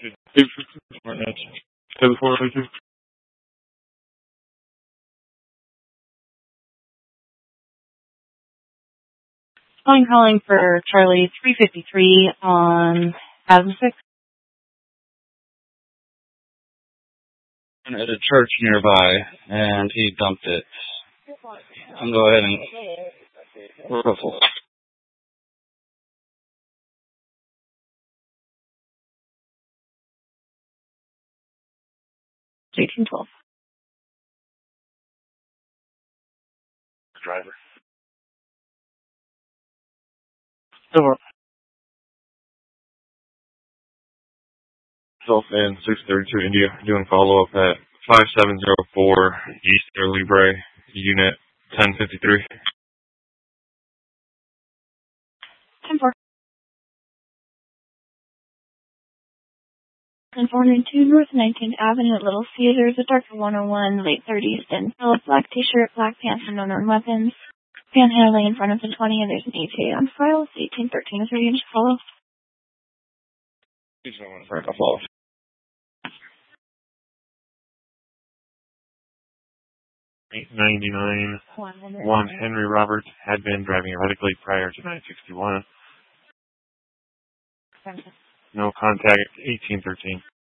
SmartNet. 7402. Calling for Charlie 353 on Avenue 6. At a church nearby, and he dumped it. I'm going to go ahead and ruffle. 1812. Driver. Over. Self and 632 India doing follow-up at 5704 East Air Libre, Unit 1053. 10-4. 402 North 19th Avenue at Little Caesars, a dark 101, late 30s, and Philip, black t-shirt, black pants, and unknown weapons. Panhandling in front of the 20, and there's an ETA on file. It's 1813 is ready to follow. Please don't want to break off all. 899. One Henry Roberts had been driving erratically prior to 961. No contact, 1813.